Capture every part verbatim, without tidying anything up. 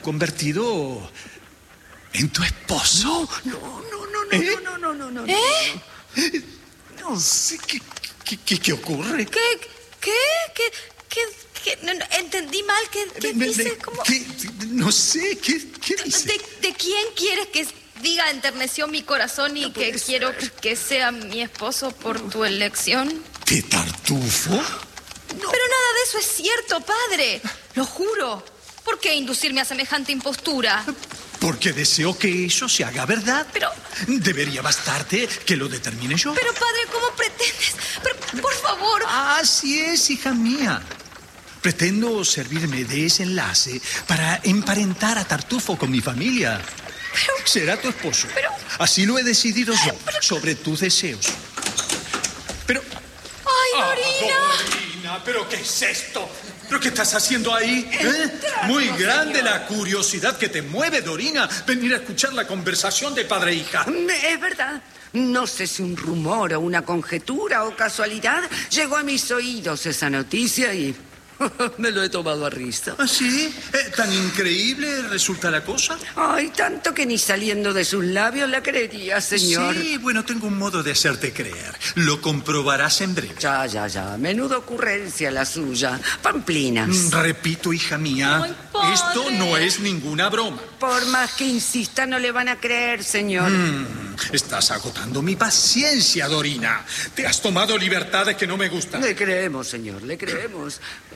convertido en tu esposo. No, no, no, no, ¿Eh? no, no, no, no, no. ¿Eh? No sé, ¿qué, qué, qué, qué ocurre? ¿Qué? ¿Qué? ¿Qué? ¿Qué? ¿Qué? No, no, entendí mal. ¿Qué, qué De- dice? de- ¿Cómo? ¿qué? No sé, ¿qué, qué dice? ¿De, de quién quieres que diga enterneció mi corazón y que quiero que sea mi esposo por tu elección? ¿De Tartufo? Pero nada de eso es cierto, padre. Lo juro. ¿Por qué inducirme a semejante impostura? Porque deseo que eso se haga verdad. Pero... Debería bastarte que lo determine yo. Pero, padre, ¿cómo pretendes? Pero, por favor... Así es, hija mía. Pretendo servirme de ese enlace para emparentar a Tartufo con mi familia. Pero... Será tu esposo. Pero... Así lo he decidido yo, sobre tus deseos. Pero... ¡Ay, Dorina! Ah, Dorina, ¿pero qué es esto? ¿Pero qué estás haciendo ahí? ¿Eh? Muy grande señor. la curiosidad que te mueve, Dorina. Venir a escuchar la conversación de padre e hija. Es verdad. No sé si un rumor o una conjetura o casualidad llegó a mis oídos esa noticia y me lo he tomado a risa. ¿Ah, sí? Eh, ¿Tan increíble resulta la cosa? Ay, tanto que ni saliendo de sus labios la creería, señor. Sí, bueno, tengo un modo de hacerte creer. Lo comprobarás en breve. Ya, ya, ya. Menuda ocurrencia la suya. Pamplinas. Mm, Repito, hija mía, Ay, padre. esto no es ninguna broma. Por más que insista, no le van a creer, señor. Mm, estás agotando mi paciencia, Dorina. Te has tomado libertades que no me gustan. Le creemos, señor, le creemos.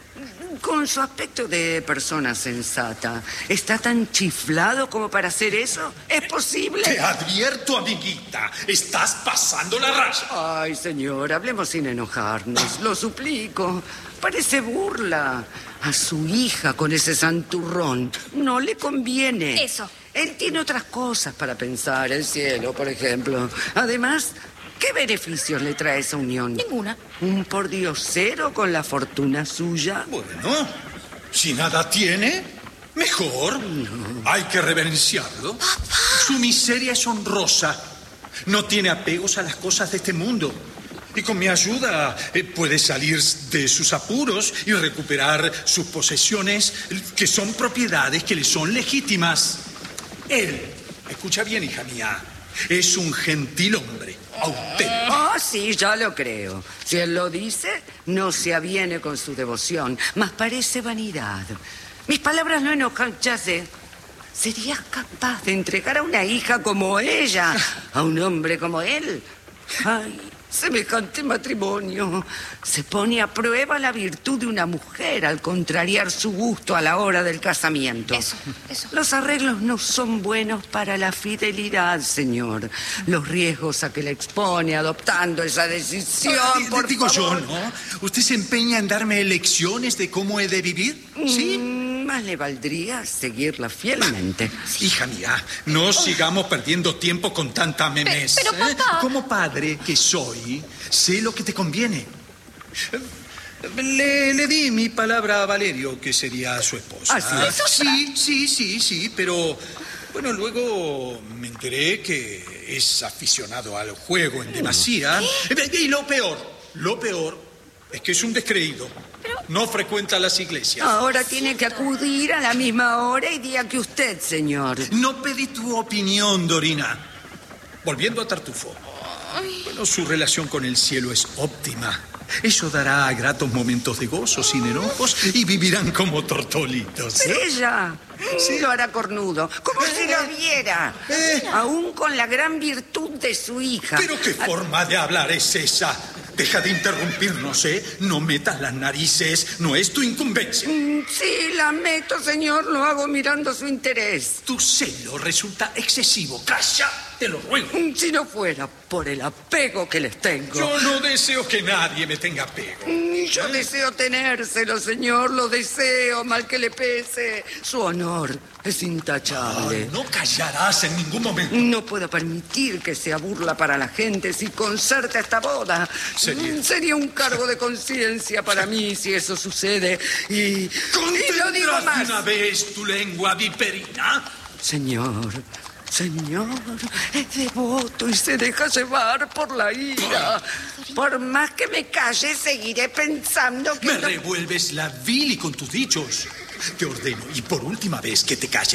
Con su aspecto de persona sensata, ¿está tan chiflado como para hacer eso? ¿Es posible? Te advierto, amiguita, estás pasando la raya. Ay, señor, hablemos sin enojarnos, lo suplico. Parece burla. A su hija con ese santurrón no le conviene. Eso. Él tiene otras cosas para pensar, el cielo, por ejemplo. Además, ¿qué beneficios le trae esa unión? Ninguna. ¿Un pordiosero con la fortuna suya? Bueno, si nada tiene, mejor. Hay que reverenciarlo. Su miseria es honrosa. No tiene apegos a las cosas de este mundo. Y con mi ayuda eh, puede salir de sus apuros y recuperar sus posesiones, que son propiedades que le son legítimas. Él, escucha bien, hija mía, es un gentil hombre, auténtico. Ah, sí, ya lo creo. Si él lo dice, no se aviene con su devoción, mas parece vanidad. Mis palabras no enojan, ya sé. ¿Serías capaz de entregar a una hija como ella a un hombre como él? Ay, semejante matrimonio. Se pone a prueba la virtud de una mujer al contrariar su gusto a la hora del casamiento. Eso, eso. Los arreglos no son buenos para la fidelidad, señor. Los riesgos a que le expone adoptando esa decisión, Ah, por digo favor. yo, ¿no? ¿Usted se empeña en darme lecciones de cómo he de vivir? ¿Sí? Mm, más le valdría seguirla fielmente. Hija mía, no sigamos perdiendo tiempo con tanta memez. Pero, pero, ¿eh? papá. Como padre que soy, sé lo que te conviene. Le, le di mi palabra a Valerio, que sería su esposa. Ah, sí. Sí, sí, sí, sí, pero... Bueno, luego me enteré que es aficionado al juego en demasía. Y lo peor, lo peor, es que es un descreído. No frecuenta las iglesias. Ahora tiene que acudir a la misma hora y día que usted, señor. No pedí tu opinión, Dorina. Volviendo a Tartufo. Bueno, su relación con el cielo es óptima. Eso dará gratos momentos de gozo sin enojos y vivirán como tortolitos. Pero ella sí lo hará cornudo, como si lo viera. Eh. Aún con la gran virtud de su hija. ¿Pero qué forma de hablar es esa? Deja de interrumpirnos, ¿eh? No metas las narices, no es tu incumbencia. Mm, Sí, la meto, señor, lo hago mirando su interés. Tu celo resulta excesivo. ¡Calla! Te lo ruego. Mm, Si no fuera por el apego que les tengo. Yo no deseo que nadie me tenga apego. Ni yo deseo tenérselo, señor, lo deseo, mal que le pese. Su honor es intachable. No callarás en ningún momento. No puedo permitir que sea burla para la gente si concerta esta boda. Sería- Mm, Sería un cargo de conciencia para mí si eso sucede. Y, y lo digo ¿Contendrás de más. una vez tu lengua viperina? Señor, señor, es devoto y se deja llevar por la ira. Por más que me calle, seguiré pensando que... Me lo- revuelves la vil y con tus dichos. Te ordeno, y por última vez, que te calles.